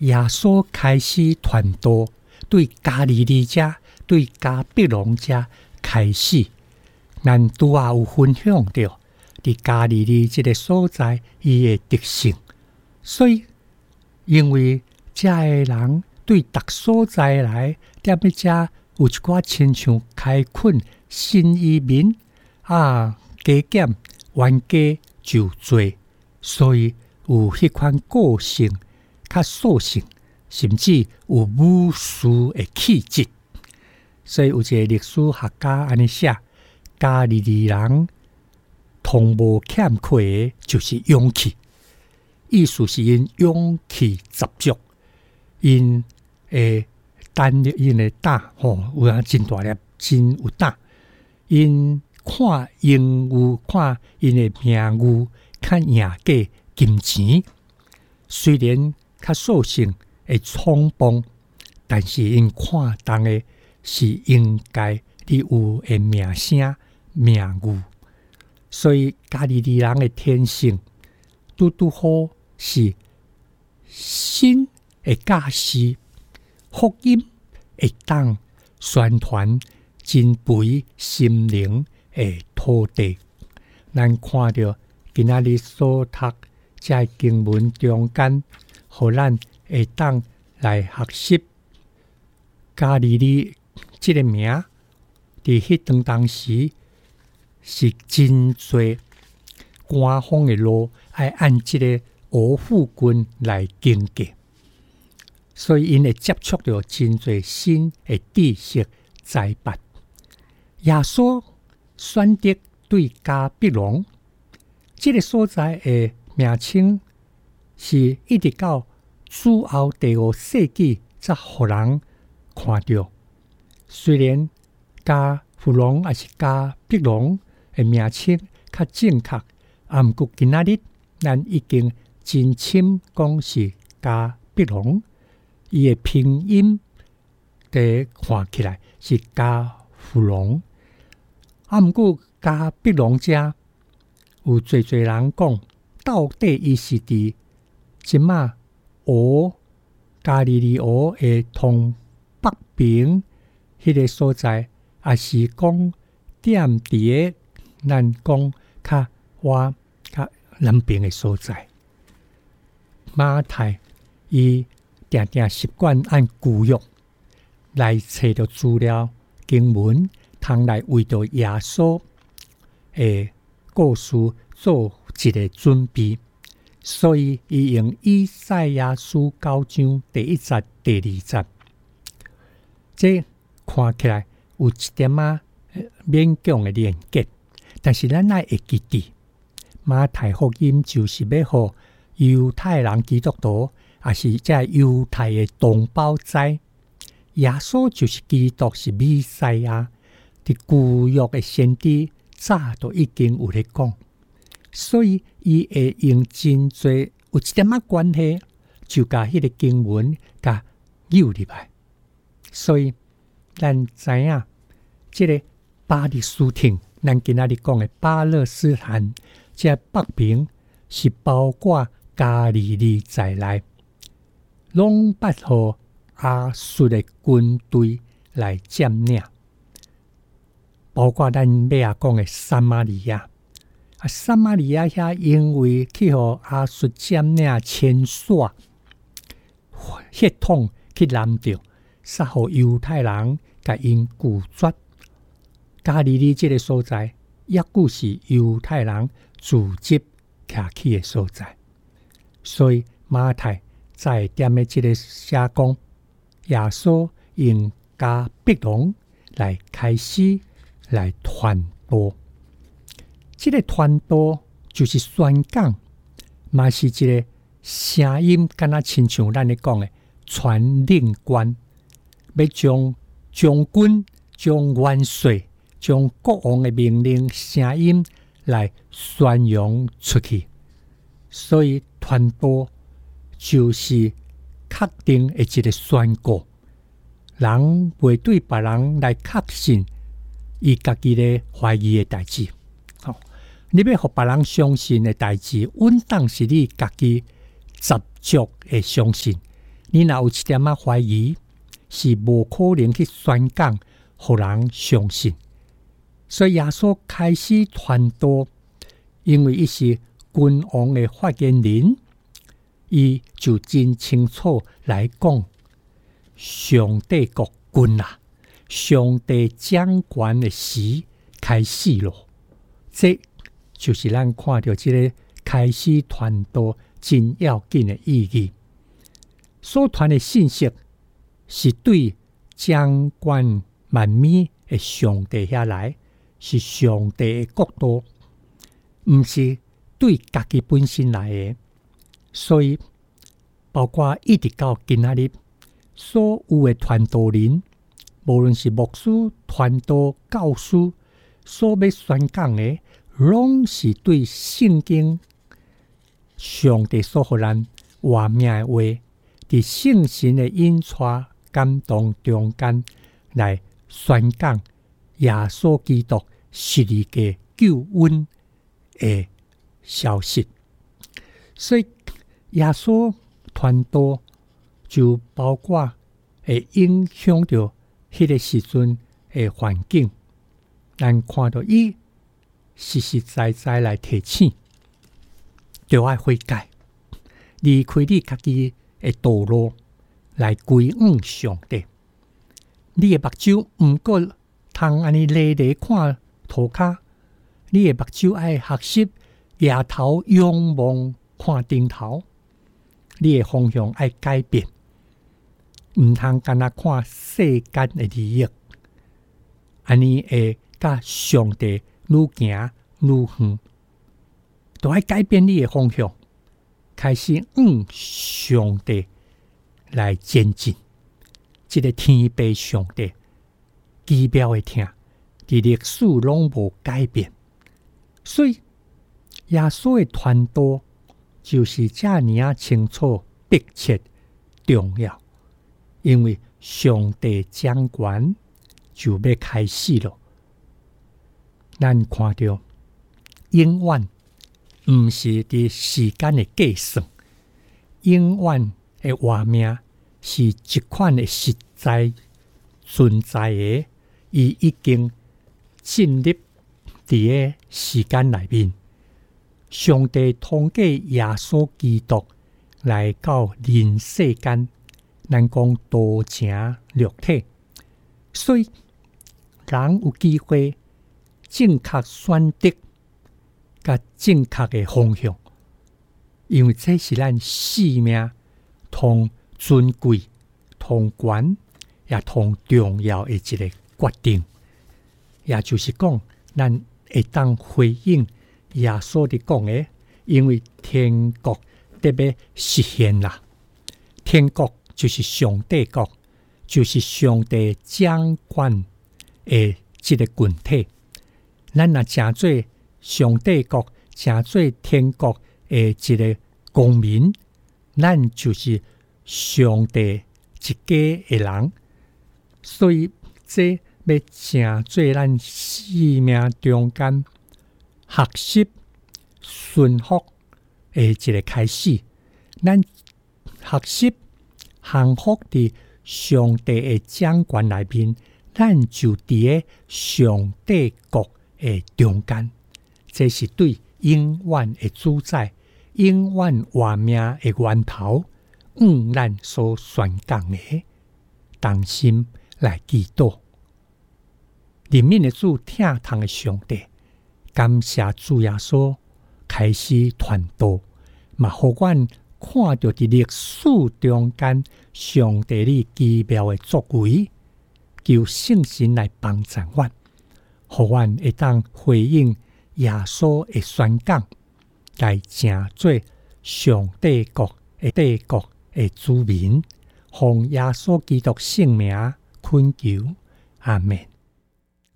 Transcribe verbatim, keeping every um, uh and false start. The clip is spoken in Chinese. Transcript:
耶稣开始传道，对加利利者、对加百农者开始，咱拄啊有分享到，伫加利利这个所在，伊的特性。所以，因为遮个人对逐所在来，踮咧遮有一寡亲像开垦新移民啊，加减冤家就多，所以有迄款个性。较素性，甚至有武士的气质，所以有一个历史学家安尼写：加利利人同无欠缺的，就是勇气。意思是因勇气十足，因诶胆力，因的胆吼有影真大粒，真有胆。因看英武，看因的名誉，较赢过金钱。虽然较素性会冲动，但是因看重的是应该你有的名声名誉，所以加利利人的天性拄拄好是心会教示，福音会当宣传真肥心灵的土地。咱看到今仔日所读在经文中间。互咱会当来学习加利利这个名，伫迄段当时是真侪官方的路，爱按这个欧富军来经过，所以因会接触到真侪新的知识财帛。耶稣选择对加百农这个所在的名称。是一直到主后第五世纪才互人看到。虽然加富农也是加百农的名称较正确，啊，毋过今仔日咱已经真深讲是加百农，伊的拼音第看起来是加富农，啊，毋过加百农者有侪侪人讲，到底伊是伫即马湖加利利湖的通北边迄个所在，也是讲踮伫个咱讲较我较南边的所在。马太伊定定习惯按旧约来找到资料经文，通来为着耶稣的故事做一个准备。所以，伊用以赛亚书九章第一节、第二节，这看起来有一点啊勉强的连结，但是咱爱会记得，马太福音就是要互犹太人基督徒，也是在犹太的同胞知，耶稣就是基督，是弥赛亚。伫旧约的先知早都已经有咧讲。所以，伊会用真侪有一点仔关系，就甲迄个经文甲扭入来。所以，咱知影，即、這個巴勒斯坦，咱今仔日讲的巴勒斯坦，即北邊是包括加利利在內，攏捌互亞述的軍隊來佔領，包括咱尾仔講的撒瑪利亞。啊，撒瑪利亞遐因為去互亞述佔領遷徙血統去攔着，殺互猶太人甲因拒絕。加利利這個所在，抑久是猶太人聚集徛起的所在，所以馬太在點的這個寫講，耶穌用加百農來開始來傳播。這個傳道就是宣講，嘛是一個聲音，敢若親像咱咧講的傳令官，要將將軍、將元帥、將國王的命令聲音來宣揚出去。所以傳道就是確定的一個宣告，人袂對別人來確信伊家己咧懷疑的代志。你要互別人相信的代志，穩當是你家己十足的相信。 你若有一點仔懷疑，是無可能去宣講，互人相信。所以耶穌開始傳道，因為伊是君王的發言人，伊就真清楚來講，上帝國君啊，上帝掌權的時開始咯。這就是咱看到這個開始傳道真要緊的意義。所傳的信息是對掌權萬美的上帝遐來，是上帝的國度，唔是對家己本身來的。所以包括一直到今仔日，所有的傳道人，無論是牧師、傳道、教師，所要宣講的，攏是對聖經上帝所予咱活命的話，佇聖神的引帶感動中間來宣講耶穌基督是一個救恩的消息。所以耶穌傳道就包括會影響到迄個時陣的環境，咱看到伊實實在在來提醒，就愛悔改，離開你家己的道路，來歸向上帝。你的目睭毋過通安尼咧咧看塗骹，你的目睭愛學習抬頭仰望看頂頭，你的方向愛改變，毋通干那看世間的利益，安尼會甲上帝愈行愈遠，都愛改變你的方向，開始向上帝來前進。這個天父上帝奇妙的聽，佇歷史攏無改變，所以耶穌的傳道就是這樣啊清楚、迫切、重要，因為上帝掌權就要開始了。咱看到永遠毋是佇時間的計算，永遠的活命是一款的實在存在的，伊已經進入佇個時間內面。上帝通過耶穌基督來到人世間，咱講道成肉體，所以人有機會正確選擇甲正確的方向，因為這是咱生命同尊貴、同權也同重要的一個決定，也就是講，咱會當回應耶穌的講的，因為天國得要實現啦。天國就是上帝國，就是上帝掌權的這個群體。咱若成做上帝國，成做天國的一個公民，咱就是上帝一家的人，所以這要成做咱生命中間學習順服的一個開始。咱學習幸福佇上帝的掌權內面，咱就佇個上帝國的中間，這是對永遠的主宰、永遠活命的源頭，向咱所宣講的，同心來祈禱。憐憫的主，疼痛的上帝，感謝主耶穌開始傳道，嘛互阮看到佇歷史中間上帝你奇妙的作為，求聖神來幫助阮，互阮會當回應耶穌的宣講，來成做上帝國的帝國的子民，奉耶穌基督聖名懇求，阿們。